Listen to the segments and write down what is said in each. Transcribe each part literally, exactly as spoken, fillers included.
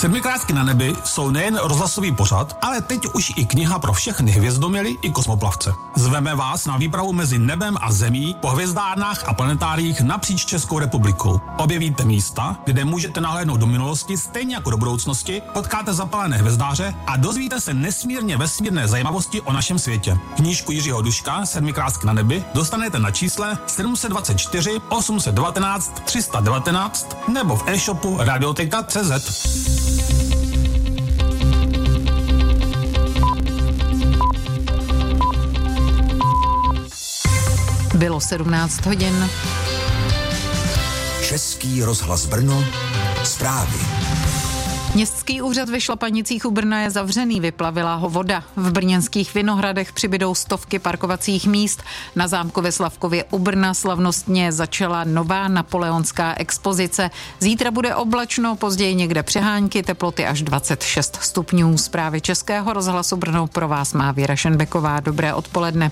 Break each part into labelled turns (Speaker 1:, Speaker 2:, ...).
Speaker 1: Sedmikrásky na nebi jsou nejen rozhlasový pořad, ale teď už i kniha pro všechny hvězdoměry i kosmoplavce. Zveme vás na výpravu mezi nebem a zemí po hvězdárnách a planetáriích napříč Českou republikou. Objevíte místa, kde můžete nahlédnout do minulosti stejně jako do budoucnosti, potkáte zapalené hvězdáře a dozvíte se nesmírně vesmírné zajímavosti o našem světě. Knížku Jiřího Duška Sedmikrásky na nebi dostanete na čísle sedm set dvacet čtyři osm set devatenáct tři sta devatenáct nebo v e-shopu radioteka tečka cé zet.
Speaker 2: Bylo sedmnáct hodin.
Speaker 3: Český rozhlas Brno, zprávy.
Speaker 2: Městský úřad ve Šlapanicích u Brna je zavřený, vyplavila ho voda. V brněnských Vinohradech přibydou stovky parkovacích míst. Na zámkově Slavkově u Brna slavnostně začala nová napoleonská expozice. Zítra bude oblačno, později někde přehánky, teploty až dvacet šest stupňů. Zprávy Českého rozhlasu Brno pro vás má Věra Šenbeková. Dobré odpoledne.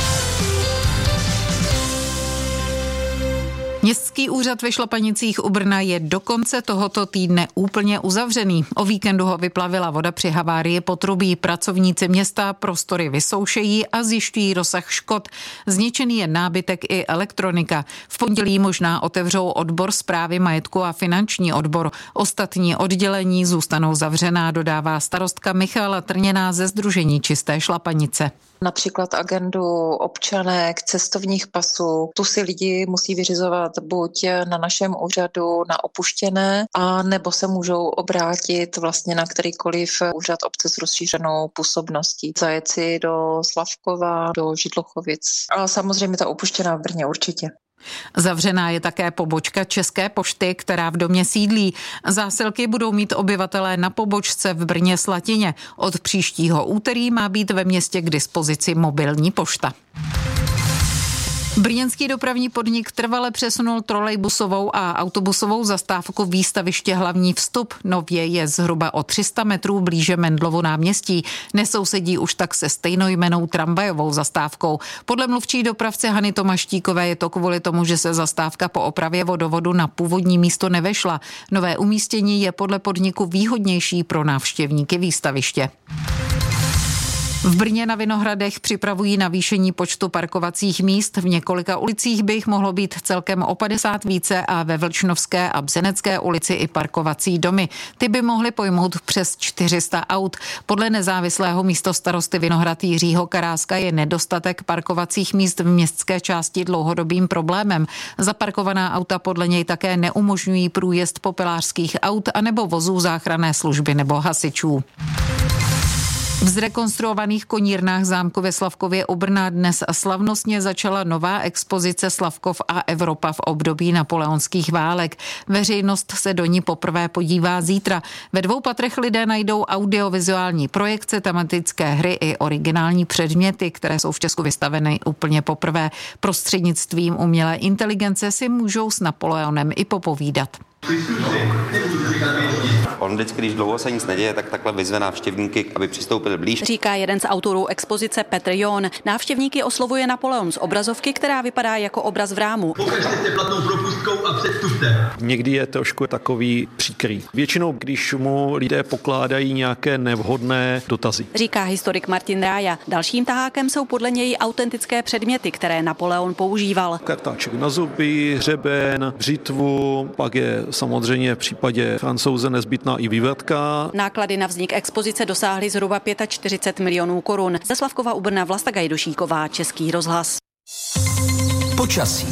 Speaker 2: Městský úřad ve Šlapanicích u Brna je do konce tohoto týdne úplně uzavřený. O víkendu ho vyplavila voda při havárii potrubí. Pracovníci města prostory vysoušejí a zjišťují rozsah škod. Zničený je nábytek i elektronika. V pondělí možná otevřou odbor správy majetku a finanční odbor. Ostatní oddělení zůstanou zavřená, dodává starostka Michala Trněná ze Sdružení Čisté Šlapanice.
Speaker 4: Například agendu občanek, cestovních pasů. Tu si lidi musí vyřizovat buď na našem úřadu na opuštěné, a nebo se můžou obrátit vlastně na kterýkoliv úřad obce s rozšířenou působností. Zajet si do Slavkova, do Židlochovic. A samozřejmě ta opuštěná v Brně určitě.
Speaker 2: Zavřená je také pobočka České pošty, která v domě sídlí. Zásilky budou mít obyvatelé na pobočce v Brně Slatině. Od příštího úterý má být ve městě k dispozici mobilní pošta. Brněnský dopravní podnik trvale přesunul trolejbusovou a autobusovou zastávku výstaviště Hlavní vstup. Nově je zhruba o tři sta metrů blíže Mendlovu náměstí. Nesousedí už tak se stejnojmennou tramvajovou zastávkou. Podle mluvčí dopravce Hany Tomaštíkové je to kvůli tomu, že se zastávka po opravě vodovodu na původní místo nevešla. Nové umístění je podle podniku výhodnější pro návštěvníky výstaviště. V Brně na Vinohradech připravují navýšení počtu parkovacích míst. V několika ulicích by jich mohlo být celkem o padesát více a ve Vlčnovské a Bzenecké ulici i parkovací domy. Ty by mohly pojmout přes čtyři sta aut. Podle nezávislého místostarosty Vinohrad Jiřího Karáska je nedostatek parkovacích míst v městské části dlouhodobým problémem. Zaparkovaná auta podle něj také neumožňují průjezd popelářských aut anebo vozů záchranné služby nebo hasičů. V zrekonstruovaných konírnách zámku ve Slavkově u Brna dnes slavnostně začala nová expozice Slavkov a Evropa v období napoleonských válek. Veřejnost se do ní poprvé podívá zítra. Ve dvou patrech lidé najdou audiovizuální projekce, tematické hry i originální předměty, které jsou v Česku vystaveny úplně poprvé. Prostřednictvím umělé inteligence si můžou s Napoleonem i popovídat.
Speaker 5: On vždycky, když dlouho se nic neděje, tak takhle vyzve návštěvníky, aby přistoupili blíž.
Speaker 6: Říká jeden z autorů expozice Petr John. Návštěvníky oslovuje Napoleon z obrazovky, která vypadá jako obraz v rámu.
Speaker 7: Pokažte se platnou propustkou a předstupte.
Speaker 8: Někdy je trošku takový příkrý. Většinou, když mu lidé pokládají nějaké nevhodné dotazy.
Speaker 6: Říká historik Martin Rája. Dalším tahákem jsou podle něj autentické předměty, které Napoleon používal.
Speaker 8: Kartáček na zuby, hřeben, břitvu, pak je samozřejmě v případě Francouze nezbytná i vývratka.
Speaker 6: Náklady na vznik expozice dosáhly zhruba čtyřicet pět milionů korun. Ze Slavkova u Brna Vlasta Gajdošíková, Český rozhlas.
Speaker 3: Počasí.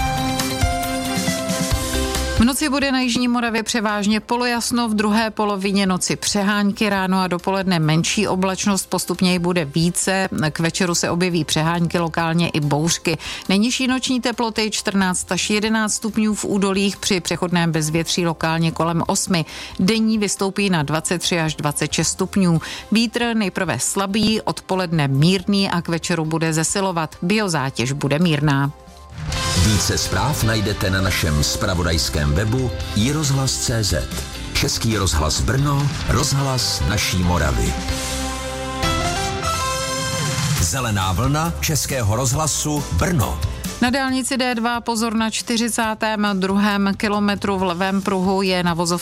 Speaker 2: V noci bude na jižní Moravě převážně polojasno, v druhé polovině noci přehánky, ráno a dopoledne menší oblačnost, postupně ji bude více, k večeru se objeví přehánky, lokálně i bouřky. Nejnižší noční teploty čtrnáct až jedenáct stupňů v údolích, při přechodném bezvětří lokálně kolem osmi. Denní vystoupí na dvacet tři až dvacet šest stupňů. Vítr nejprve slabý, odpoledne mírný a k večeru bude zesilovat. Biozátěž bude mírná.
Speaker 3: Více zpráv najdete na našem zpravodajském webu i rozhlas tečka cé zet. Český rozhlas Brno, rozhlas naší Moravy. Zelená vlna Českého rozhlasu Brno.
Speaker 2: Na dálnici D dva pozor na čtyřicátém druhém kilometru v levém pruhu je na vozovce